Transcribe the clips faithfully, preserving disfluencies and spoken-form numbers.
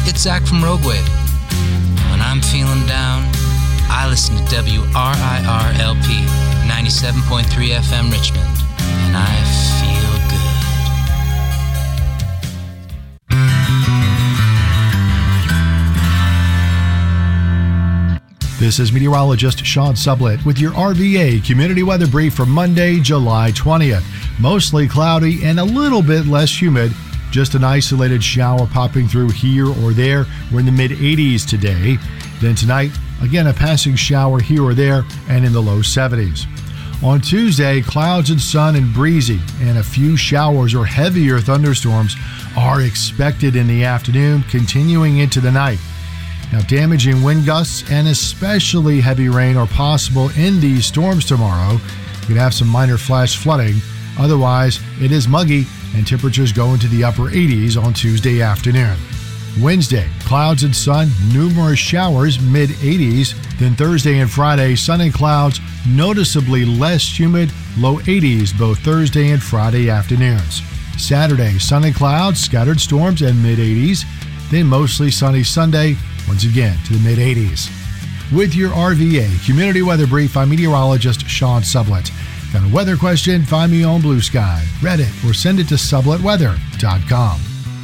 it's Zach from Rogue Wave. When I'm feeling down, I listen to W R I R L P ninety-seven point three F M Richmond, and I feel good. This is meteorologist Sean Sublett with your R V A Community Weather Brief for Monday, July twentieth. Mostly cloudy and a little bit less humid. Just an isolated shower popping through here or there. We're in the mid eighties today. Then tonight, again, a passing shower here or there and in the low seventies. On Tuesday, clouds and sun and breezy, and a few showers or heavier thunderstorms are expected in the afternoon, continuing into the night. Now, damaging wind gusts and especially heavy rain are possible in these storms tomorrow. You could have some minor flash flooding. Otherwise, it is muggy and temperatures go into the upper eighties on Tuesday afternoon. Wednesday, clouds and sun, numerous showers, mid eighties. Then Thursday and Friday, sun and clouds, noticeably less humid, low eighties both Thursday and Friday afternoons. Saturday, sun and clouds, scattered storms, and mid eighties. Then mostly sunny Sunday, once again to the mid eighties. With your R V A Community Weather Brief, I'm meteorologist Sean Sublett. Got a weather question? Find me on Blue Sky, Reddit, or send it to sublett weather dot com.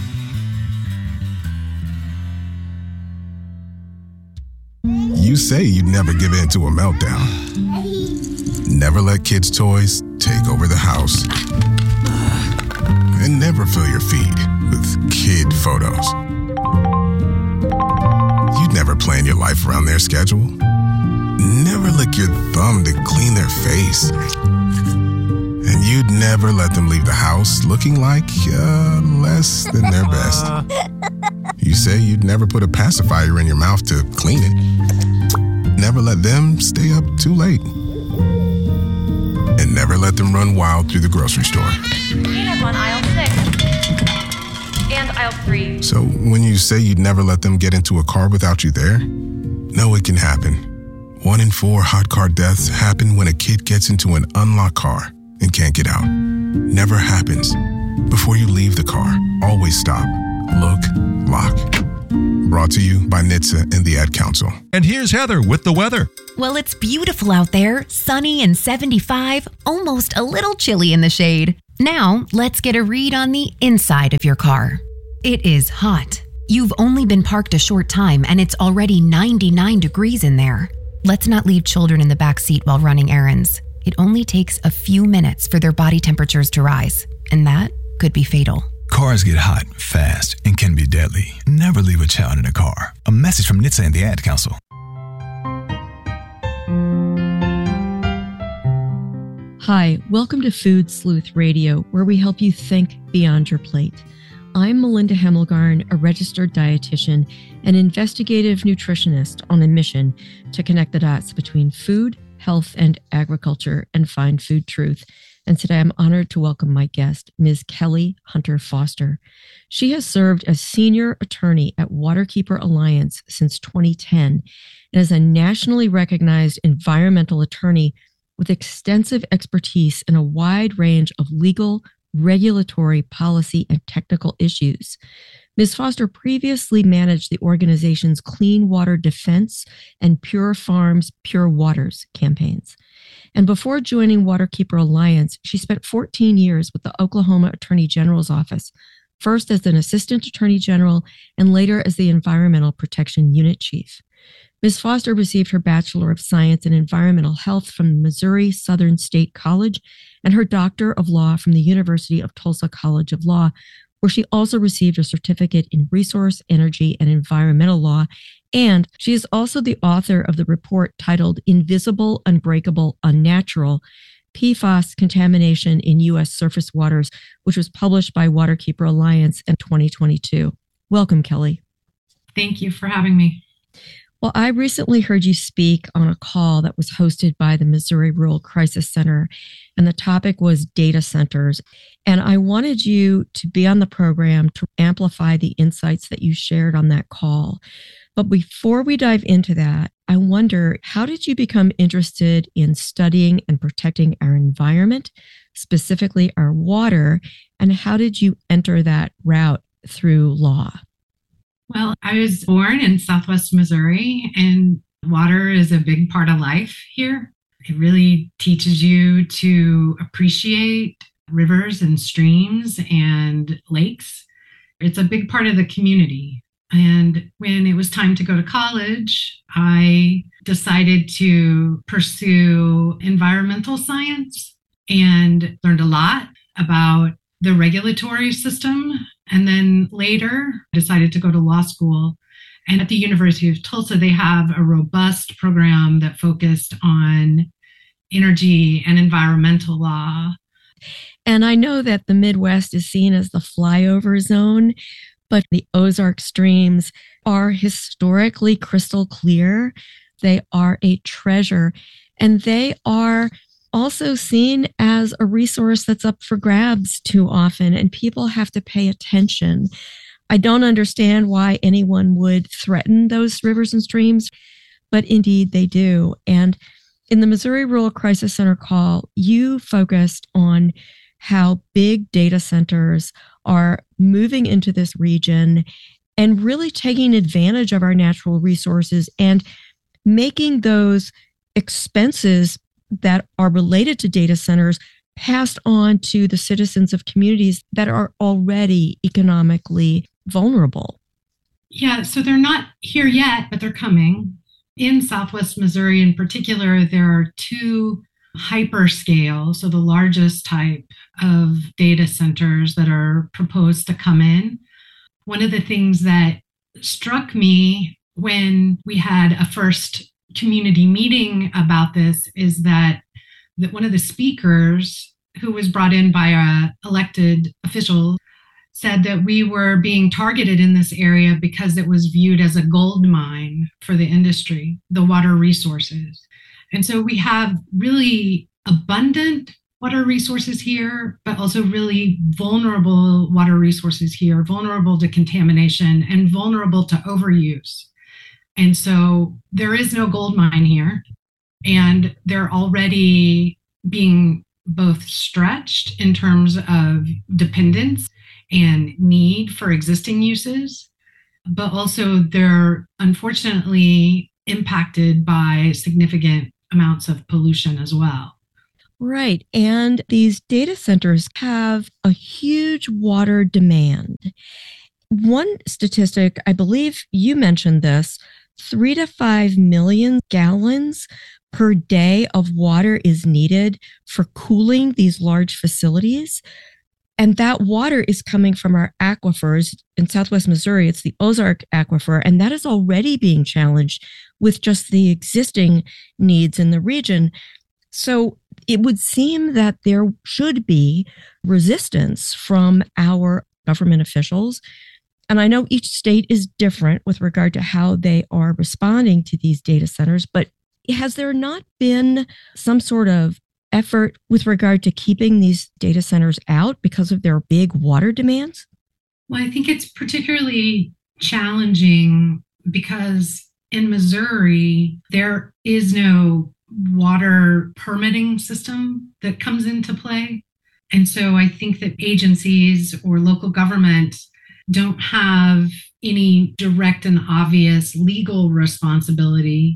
You say you'd never give in to a meltdown. Never let kids' toys take over the house. And never fill your feed with kid photos. You'd never plan your life around their schedule. Never lick your thumb to clean their face. And you'd never let them leave the house looking like uh, less than their best. You say you'd never put a pacifier in your mouth to clean it. Never let them stay up too late. And never let them run wild through the grocery store. Peanut on aisle six. And aisle three. So when you say you'd never let them get into a car without you there, no, it can happen. One in four hot car deaths happen when a kid gets into an unlocked car and can't get out. Never happens. Before you leave the car, always stop, look, lock. Brought to you by N H T S A and the Ad Council. And here's Heather with the weather. Well, it's beautiful out there, sunny and seventy-five, almost a little chilly in the shade. Now, let's get a read on the inside of your car. It is hot. You've only been parked a short time and it's already ninety-nine degrees in there. Let's not leave children in the back seat while running errands. It only takes a few minutes for their body temperatures to rise, and that could be fatal. Cars get hot fast and can be deadly. Never leave a child in a car. A message from N H T S A and the Ad Council. Hi, welcome to Food Sleuth Radio, where we help you think beyond your plate. I'm Melinda Hemmelgarn, a registered dietitian and investigative nutritionist on a mission to connect the dots between food, health, and agriculture and find food truth. And today I'm honored to welcome my guest, Miz Kelly Hunter Foster. She has served as senior attorney at Waterkeeper Alliance since twenty ten and is a nationally recognized environmental attorney with extensive expertise in a wide range of legal, regulatory, policy, and technical issues. Miz Foster previously managed the organization's Clean Water Defense and Pure Farms, Pure Waters campaigns. And before joining Waterkeeper Alliance, she spent fourteen years with the Oklahoma Attorney General's office, first as an assistant attorney general and later as the Environmental Protection Unit chief. Miz Foster received her Bachelor of Science in Environmental Health from Missouri Southern State College and her Doctor of Law from the University of Tulsa College of Law, where she also received a certificate in Resource, Energy, and Environmental Law. And she is also the author of the report titled Invisible, Unbreakable, Unnatural, P F A S Contamination in U S Surface Waters, which was published by Waterkeeper Alliance in twenty twenty-two. Welcome, Kelly. Thank you for having me. Well, I recently heard you speak on a call that was hosted by the Missouri Rural Crisis Center, and the topic was data centers. And I wanted you to be on the program to amplify the insights that you shared on that call. But before we dive into that, I wonder, how did you become interested in studying and protecting our environment, specifically our water, and how did you enter that route through law? Well, I was born in Southwest Missouri, and water is a big part of life here. It really teaches you to appreciate rivers and streams and lakes. It's a big part of the community. And when it was time to go to college, I decided to pursue environmental science and learned a lot about the regulatory system. And then later decided to go to law school. And at the University of Tulsa, they have a robust program that focused on energy and environmental law. And I know that the Midwest is seen as the flyover zone, but the Ozark streams are historically crystal clear. They are a treasure, and they are also seen as a resource that's up for grabs too often, and people have to pay attention. I don't understand why anyone would threaten those rivers and streams, but indeed they do. And in the Missouri Rural Crisis Center call, you focused on how big data centers are moving into this region and really taking advantage of our natural resources and making those expenses that are related to data centers passed on to the citizens of communities that are already economically vulnerable. Yeah, so they're not here yet, but they're coming. In Southwest Missouri in particular, there are two hyperscale, so the largest type of data centers that are proposed to come in. One of the things that struck me when we had a first community meeting about this is that, that one of the speakers, who was brought in by an elected official, said that we were being targeted in this area because it was viewed as a gold mine for the industry, the water resources. And so we have really abundant water resources here, but also really vulnerable water resources here, vulnerable to contamination and vulnerable to overuse. And so there is no gold mine here, and they're already being both stretched in terms of dependence and need for existing uses, but also they're unfortunately impacted by significant amounts of pollution as well. Right. And these data centers have a huge water demand. One statistic, I believe you mentioned this, three to five million gallons per day of water is needed for cooling these large facilities. And that water is coming from our aquifers in Southwest Missouri. It's the Ozark Aquifer, and that is already being challenged with just the existing needs in the region. So it would seem that there should be resistance from our government officials. And I know each state is different with regard to how they are responding to these data centers, but has there not been some sort of effort with regard to keeping these data centers out because of their big water demands? Well, I think it's particularly challenging because in Missouri, there is no water permitting system that comes into play. And so I think that agencies or local government don't have any direct and obvious legal responsibility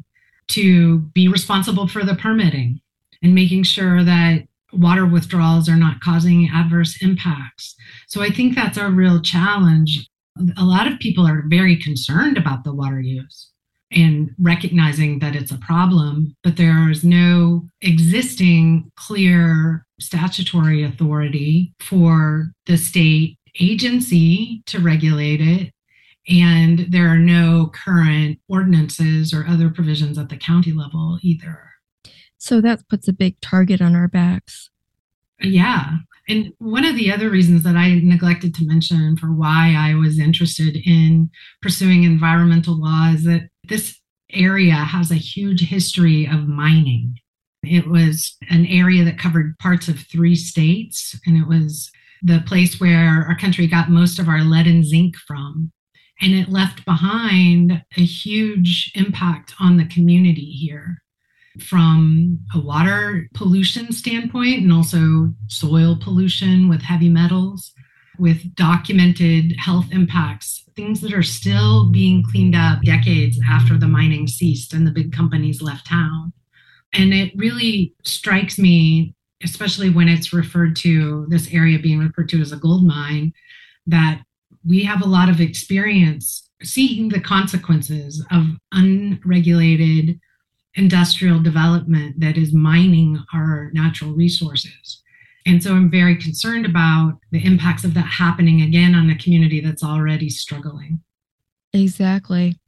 to be responsible for the permitting and making sure that water withdrawals are not causing adverse impacts. So I think that's our real challenge. A lot of people are very concerned about the water use and recognizing that it's a problem, but there is no existing clear statutory authority for the state agency to regulate it. And there are no current ordinances or other provisions at the county level either. So that puts a big target on our backs. Yeah. And one of the other reasons that I neglected to mention for why I was interested in pursuing environmental law is that this area has a huge history of mining. It was an area that covered parts of three states, and it was the place where our country got most of our lead and zinc from. And it left behind a huge impact on the community here from a water pollution standpoint and also soil pollution with heavy metals. with documented health impacts, things that are still being cleaned up decades after the mining ceased and the big companies left town. And it really strikes me, especially when it's referred to, this area being referred to as a gold mine, that we have a lot of experience seeing the consequences of unregulated industrial development that is mining our natural resources. And so I'm very concerned about the impacts of that happening again on a community that's already struggling. Exactly.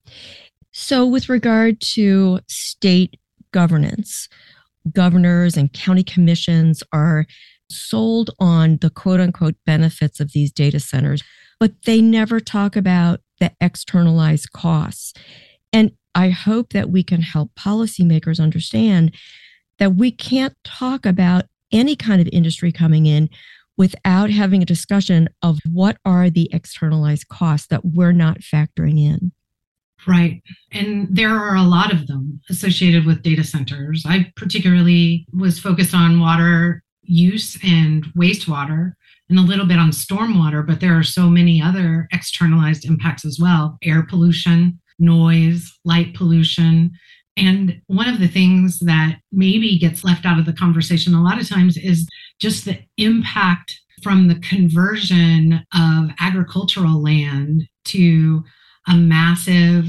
So with regard to state governance, governors and county commissions are sold on the quote unquote benefits of these data centers, but they never talk about the externalized costs. And I hope that we can help policymakers understand that we can't talk about any kind of industry coming in without having a discussion of what are the externalized costs that we're not factoring in. Right. And there are a lot of them associated with data centers. I particularly was focused on water use and wastewater and a little bit on stormwater, but there are so many other externalized impacts as well. Air pollution, noise, light pollution. And one of the things that maybe gets left out of the conversation a lot of times is just the impact from the conversion of agricultural land to a massive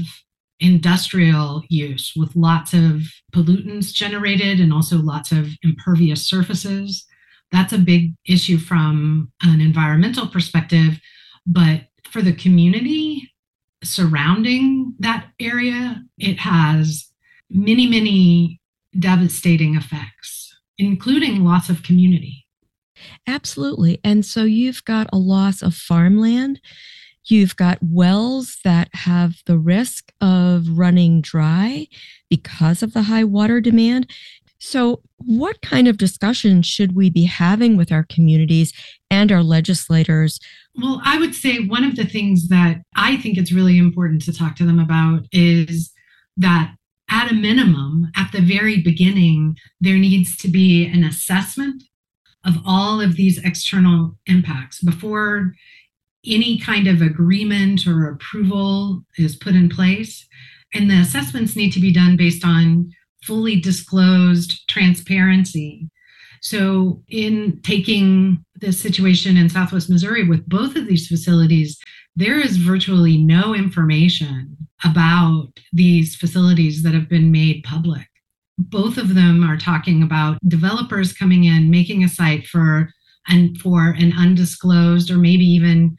industrial use with lots of pollutants generated and also lots of impervious surfaces. That's a big issue from an environmental perspective, but for the community surrounding that area, it has many, many devastating effects, including loss of community. Absolutely. And so you've got a loss of farmland. You've got wells that have the risk of running dry because of the high water demand. So what kind of discussion should we be having with our communities and our legislators? Well, I would say one of the things that I think it's really important to talk to them about is that at a minimum, at the very beginning, there needs to be an assessment of all of these external impacts before any kind of agreement or approval is put in place. And the assessments need to be done based on fully disclosed transparency. So in taking the situation in Southwest Missouri with both of these facilities, there is virtually no information about these facilities that have been made public. Both of them are talking about developers coming in, making a site for and for an undisclosed or maybe even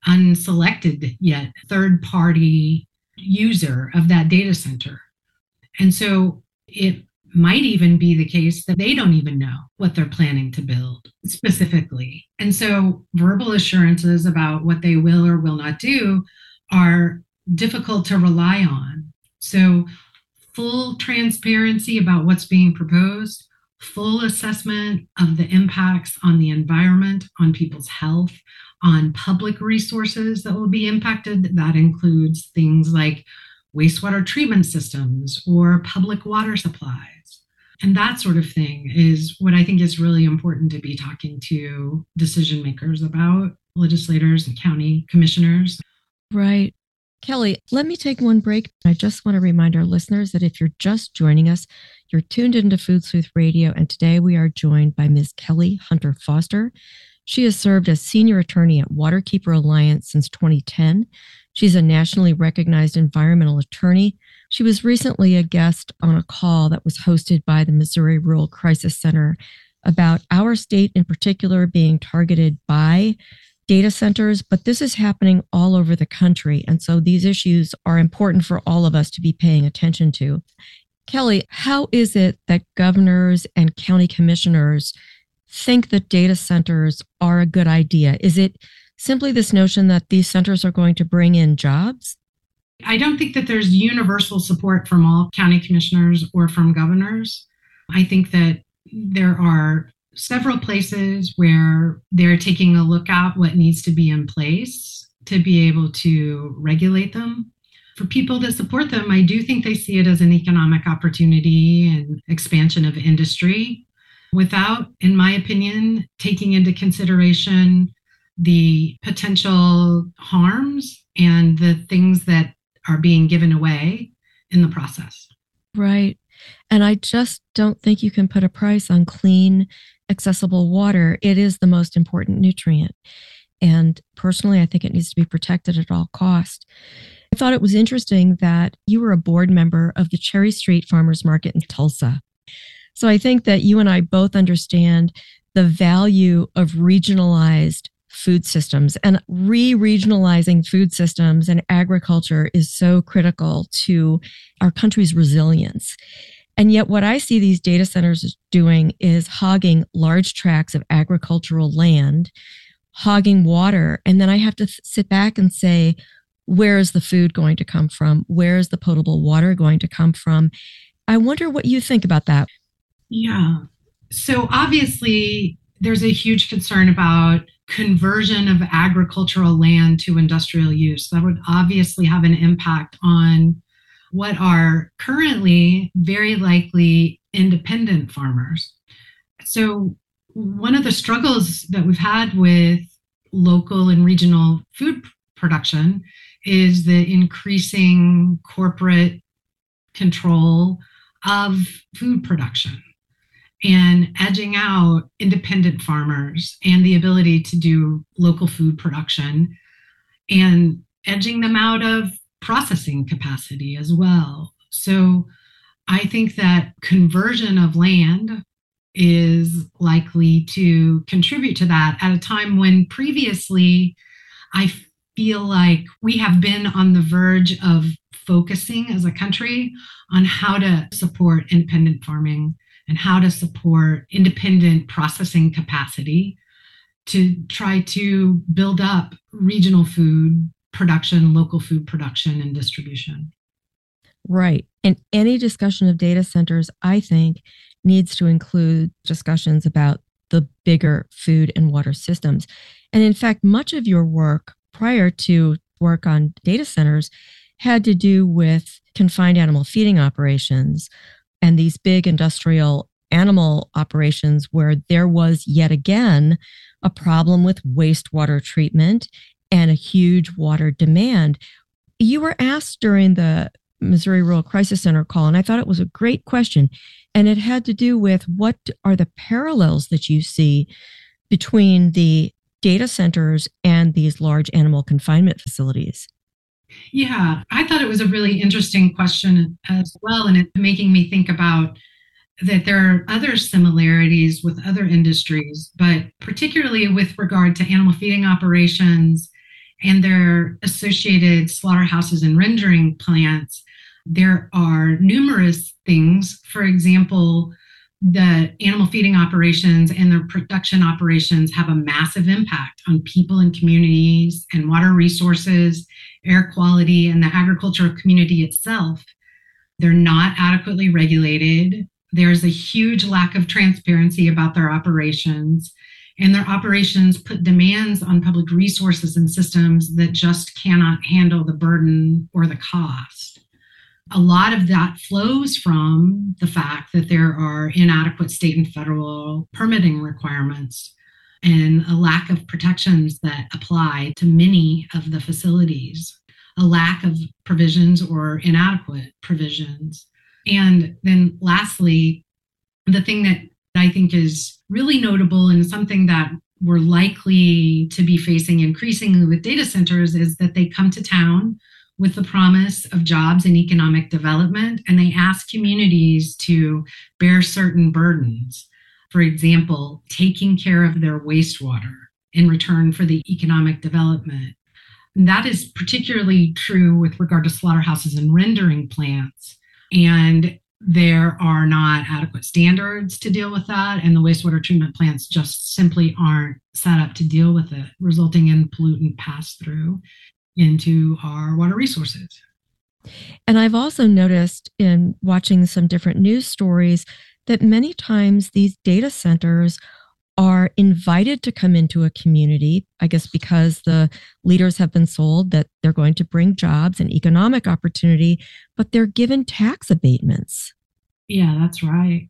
unselected yet third-party user of that data center. And so it might even be the case that they don't even know what they're planning to build specifically. And so verbal assurances about what they will or will not do are difficult to rely on. So full transparency about what's being proposed, full assessment of the impacts on the environment, on people's health, on public resources that will be impacted. That includes things like wastewater treatment systems or public water supplies. And that sort of thing is what I think is really important to be talking to decision makers about, legislators and county commissioners. Right. Kelly, let me take one break. I just want to remind our listeners that if you're just joining us, you're tuned into Food Sleuth Radio, and today we are joined by Miz Kelly Hunter Foster. She has served as senior attorney at Waterkeeper Alliance since twenty ten. She's a nationally recognized environmental attorney. She was recently a guest on a call that was hosted by the Missouri Rural Crisis Center about our state in particular being targeted by data centers, but this is happening all over the country. And so these issues are important for all of us to be paying attention to. Kelly, how is it that governors and county commissioners think that data centers are a good idea? Is it simply this notion that these centers are going to bring in jobs? I don't think that there's universal support from all county commissioners or from governors. I think that there are several places where they're taking a look at what needs to be in place to be able to regulate them. For people that support them, I do think they see it as an economic opportunity and expansion of industry without, in my opinion, taking into consideration the potential harms and the things that are being given away in the process. Right. And I just don't think you can put a price on clean, accessible water. It is the most important nutrient. And personally, I think it needs to be protected at all costs. I thought it was interesting that you were a board member of the Cherry Street Farmers Market in Tulsa. So I think that you and I both understand the value of regionalized food systems, and re-regionalizing food systems and agriculture is so critical to our country's resilience. And yet what I see these data centers doing is hogging large tracts of agricultural land, hogging water. And then I have to th- sit back and say, where is the food going to come from? Where is the potable water going to come from? I wonder what you think about that. Yeah. So obviously, there's a huge concern about conversion of agricultural land to industrial use. That would obviously have an impact on what are currently very likely independent farmers. So one of the struggles that we've had with local and regional food production is the increasing corporate control of food production and edging out independent farmers and the ability to do local food production and edging them out of processing capacity as well. So I think that conversion of land is likely to contribute to that at a time when previously I feel like we have been on the verge of focusing as a country on how to support independent farming and how to support independent processing capacity to try to build up regional food production, local food production and distribution. Right. And any discussion of data centers, I think, needs to include discussions about the bigger food and water systems. And in fact, much of your work prior to work on data centers had to do with confined animal feeding operations and these big industrial animal operations where there was yet again a problem with wastewater treatment and a huge water demand. You were asked during the Missouri Rural Crisis Center call, and I thought it was a great question. And it had to do with what are the parallels that you see between the data centers and these large animal confinement facilities? Yeah, I thought it was a really interesting question as well, and it's making me think about that there are other similarities with other industries, but particularly with regard to animal feeding operations and their associated slaughterhouses and rendering plants, there are numerous things. For example, the animal feeding operations and their production operations have a massive impact on people and communities and water resources, air quality, and the agricultural community itself. They're not adequately regulated. There's a huge lack of transparency about their operations, and their operations put demands on public resources and systems that just cannot handle the burden or the cost. A lot of that flows from the fact that there are inadequate state and federal permitting requirements and a lack of protections that apply to many of the facilities, a lack of provisions or inadequate provisions. And then lastly, the thing that I think is really notable and something that we're likely to be facing increasingly with data centers is that they come to town with the promise of jobs and economic development, and they ask communities to bear certain burdens. For example, taking care of their wastewater in return for the economic development. And that is particularly true with regard to slaughterhouses and rendering plants. And there are not adequate standards to deal with that, and the wastewater treatment plants just simply aren't set up to deal with it, resulting in pollutant pass-through into our water resources. And I've also noticed in watching some different news stories that many times these data centers are invited to come into a community, I guess because the leaders have been sold that they're going to bring jobs and economic opportunity, but they're given tax abatements. Yeah, that's right.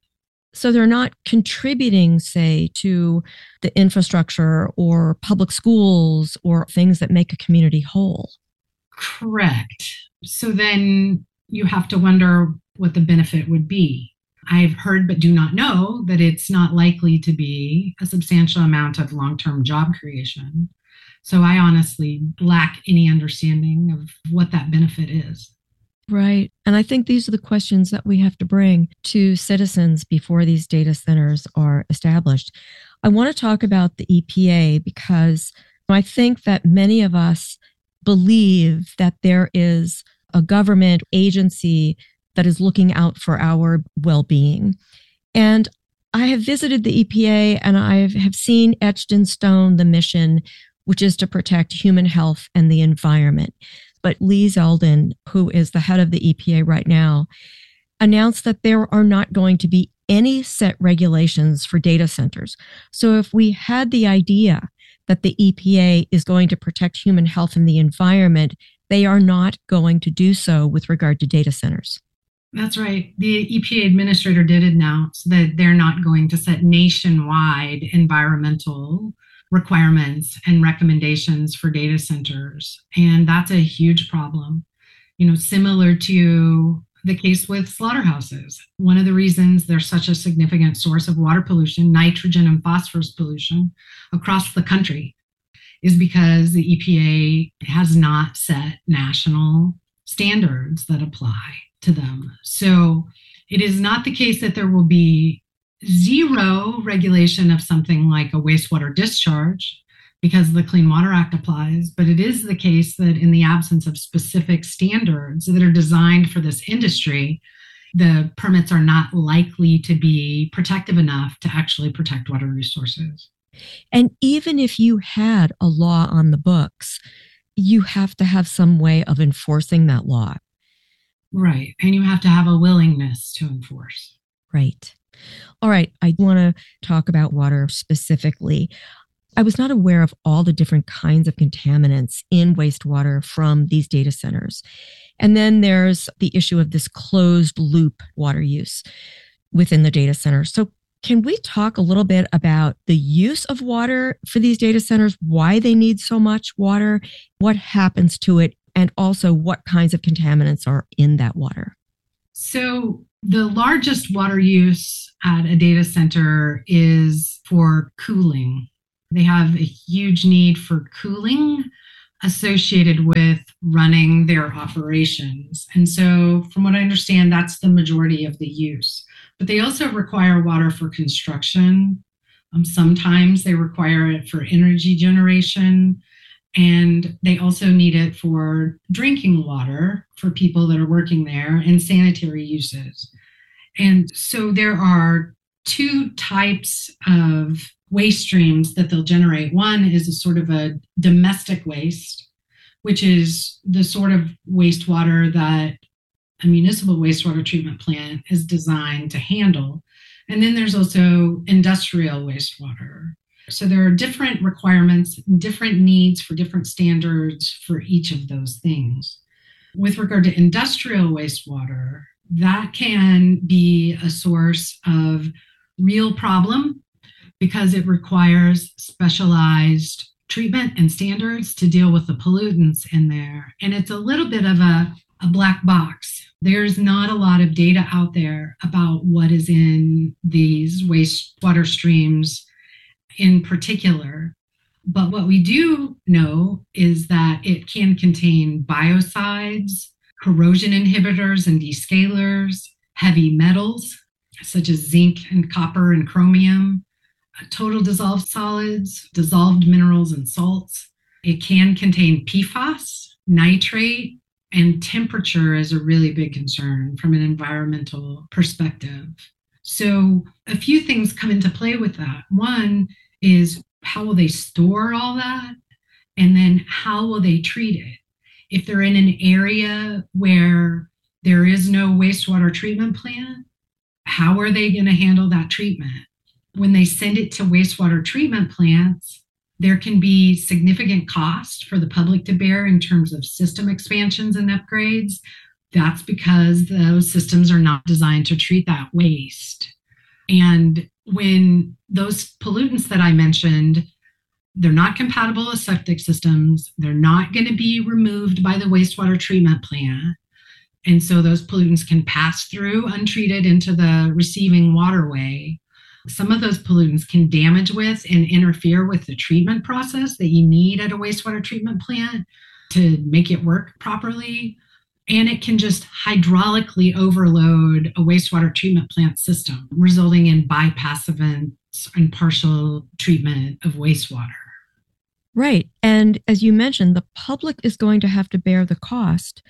So they're not contributing, say, to the infrastructure or public schools or things that make a community whole. Correct. So then you have to wonder what the benefit would be. I've heard but do not know that it's not likely to be a substantial amount of long-term job creation. So I honestly lack any understanding of what that benefit is. Right. And I think these are the questions that we have to bring to citizens before these data centers are established. I want to talk about the E P A because I think that many of us believe that there is a government agency that is looking out for our well-being. And I have visited the E P A and I have seen etched in stone the mission, which is to protect human health and the environment. But Lee Zeldin, who is the head of the E P A right now, announced that there are not going to be any set regulations for data centers. So if we had the idea that the E P A is going to protect human health and the environment, they are not going to do so with regard to data centers. That's right. The E P A administrator did announce that they're not going to set nationwide environmental requirements and recommendations for data centers. And that's a huge problem. You know, similar to the case with slaughterhouses. One of the reasons they're such a significant source of water pollution, nitrogen and phosphorus pollution across the country, is because the E P A has not set national standards that apply to them. So it is not the case that there will be zero regulation of something like a wastewater discharge because the Clean Water Act applies, but it is the case that in the absence of specific standards that are designed for this industry, the permits are not likely to be protective enough to actually protect water resources. And even if you had a law on the books, you have to have some way of enforcing that law. Right. And you have to have a willingness to enforce. Right. All right. I want to talk about water specifically. I was not aware of all the different kinds of contaminants in wastewater from these data centers. And then there's the issue of this closed loop water use within the data center. So can we talk a little bit about the use of water for these data centers, why they need so much water, what happens to it, and also what kinds of contaminants are in that water? So the largest water use at a data center is for cooling. They have a huge need for cooling associated with running their operations. And so from what I understand, that's the majority of the use. But they also require water for construction. Um, sometimes they require it for energy generation. And they also need it for drinking water for people that are working there and sanitary uses. And so there are two types of waste streams that they'll generate. One is a sort of a domestic waste, which is the sort of wastewater that a municipal wastewater treatment plant is designed to handle. And then there's also industrial wastewater. So there are different requirements, different needs for different standards for each of those things. With regard to industrial wastewater, that can be a source of real problem because it requires specialized treatment and standards to deal with the pollutants in there. And it's a little bit of a, a black box. There's not a lot of data out there about what is in these wastewater streams in particular. But what we do know is that it can contain biocides, corrosion inhibitors and descalers, heavy metals, such as zinc and copper and chromium, total dissolved solids, dissolved minerals and salts. It can contain P FAS, nitrate, and temperature is a really big concern from an environmental perspective. So a few things come into play with that. One is how will they store all that? And then how will they treat it? If they're in an area where there is no wastewater treatment plant, how are they going to handle that treatment? When they send it to wastewater treatment plants, there can be significant cost for the public to bear in terms of system expansions and upgrades. That's because those systems are not designed to treat that waste. And when those pollutants that I mentioned, they're not compatible with septic systems, they're not going to be removed by the wastewater treatment plant. And so those pollutants can pass through untreated into the receiving waterway. Some of those pollutants can damage with and interfere with the treatment process that you need at a wastewater treatment plant to make it work properly. And it can just hydraulically overload a wastewater treatment plant system, resulting in bypass events and partial treatment of wastewater. Right. And as you mentioned, the public is going to have to bear the cost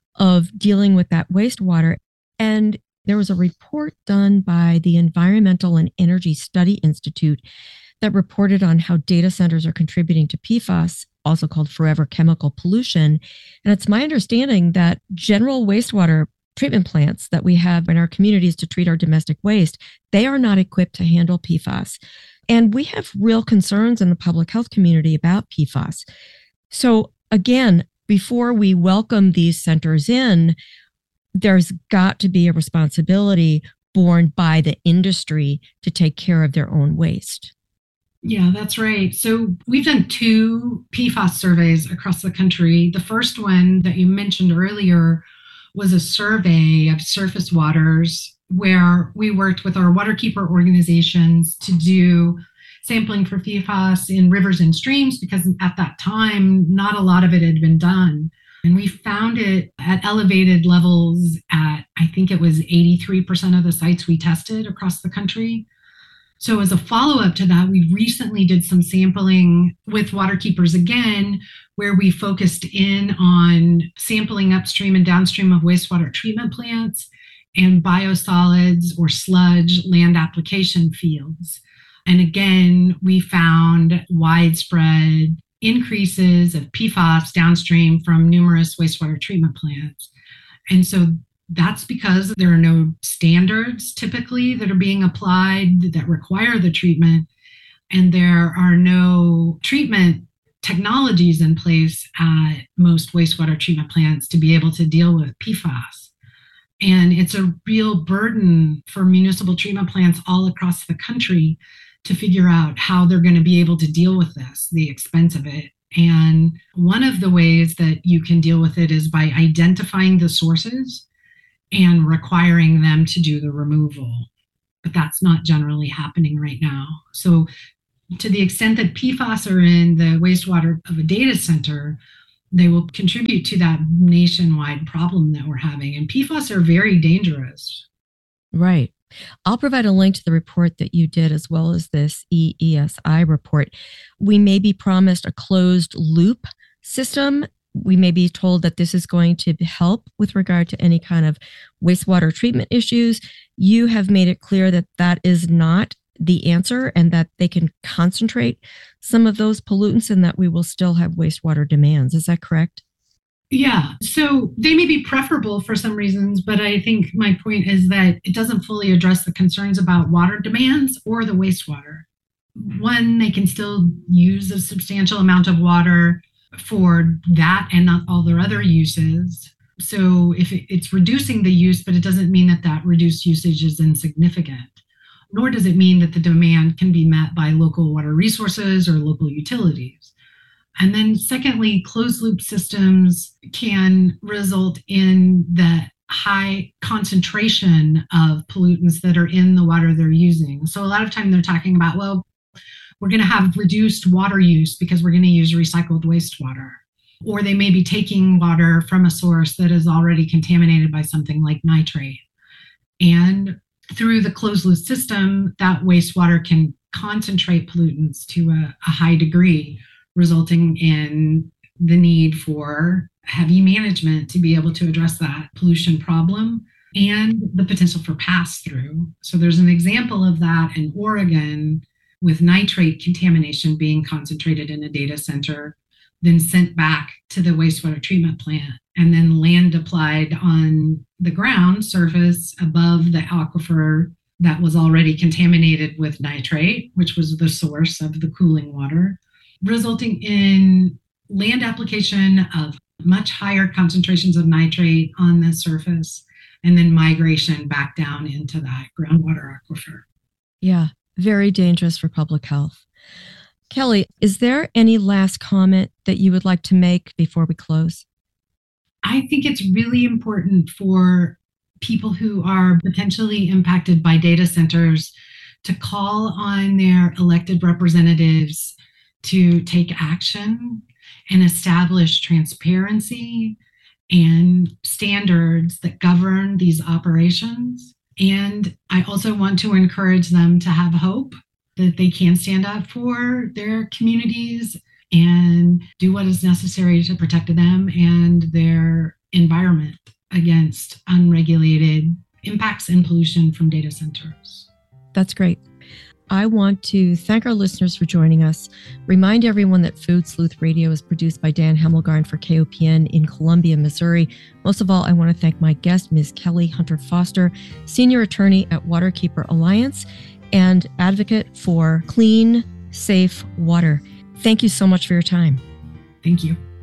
of dealing with that wastewater. And there was a report done by the Environmental and Energy Study Institute that reported on how data centers are contributing to P FAS, also called forever chemical pollution. And it's my understanding that general wastewater treatment plants that we have in our communities to treat our domestic waste, they are not equipped to handle P FAS. And we have real concerns in the public health community about P FAS. So again, before we welcome these centers in, there's got to be a responsibility borne by the industry to take care of their own waste. Yeah, that's right. So we've done two P FAS surveys across the country. The first one that you mentioned earlier was a survey of surface waters where we worked with our waterkeeper organizations to do sampling for P FAS in rivers and streams, because at that time, not a lot of it had been done. And we found it at elevated levels at, I think it was eighty-three percent of the sites we tested across the country. So as a follow-up to that, we recently did some sampling with waterkeepers again, where we focused in on sampling upstream and downstream of wastewater treatment plants and biosolids or sludge land application fields. And again, we found widespread increases of P FAS downstream from numerous wastewater treatment plants. And so that's because there are no standards typically that are being applied that require the treatment, and there are no treatment technologies in place at most wastewater treatment plants to be able to deal with P FAS. And it's a real burden for municipal treatment plants all across the country to figure out how they're going to be able to deal with this, the expense of it. And one of the ways that you can deal with it is by identifying the sources and requiring them to do the removal. But that's not generally happening right now. So to the extent that P FAS are in the wastewater of a data center, they will contribute to that nationwide problem that we're having. And P FAS are very dangerous. Right. I'll provide a link to the report that you did, as well as this E E S I report. We may be promised a closed loop system. We may be told that this is going to help with regard to any kind of wastewater treatment issues. You have made it clear that that is not the answer, and that they can concentrate some of those pollutants, and that we will still have wastewater demands. Is that correct? Yeah, so they may be preferable for some reasons, but I think my point is that it doesn't fully address the concerns about water demands or the wastewater. One, they can still use a substantial amount of water for that and not all their other uses. So if it's reducing the use, but it doesn't mean that that reduced usage is insignificant, nor does it mean that the demand can be met by local water resources or local utilities. And then secondly, closed loop systems can result in the high concentration of pollutants that are in the water they're using. So a lot of time they're talking about, well, we're going to have reduced water use because we're going to use recycled wastewater. Or they may be taking water from a source that is already contaminated by something like nitrate. And through the closed loop system, that wastewater can concentrate pollutants to a, a high degree, resulting in the need for heavy management to be able to address that pollution problem and the potential for pass-through. So there's an example of that in Oregon with nitrate contamination being concentrated in a data center, then sent back to the wastewater treatment plant, and then land applied on the ground surface above the aquifer that was already contaminated with nitrate, which was the source of the cooling water, resulting in land application of much higher concentrations of nitrate on the surface, and then migration back down into that groundwater aquifer. Yeah, very dangerous for public health. Kelly, is there any last comment that you would like to make before we close? I think it's really important for people who are potentially impacted by data centers to call on their elected representatives to take action and establish transparency and standards that govern these operations. And I also want to encourage them to have hope that they can stand up for their communities and do what is necessary to protect them and their environment against unregulated impacts and pollution from data centers. That's great. I want to thank our listeners for joining us. Remind everyone that Food Sleuth Radio is produced by Dan Hemmelgarn for K O P N in Columbia, Missouri. Most of all, I want to thank my guest, Miz Kelly Hunter Foster, Senior Attorney at Waterkeeper Alliance and advocate for clean, safe water. Thank you so much for your time. Thank you.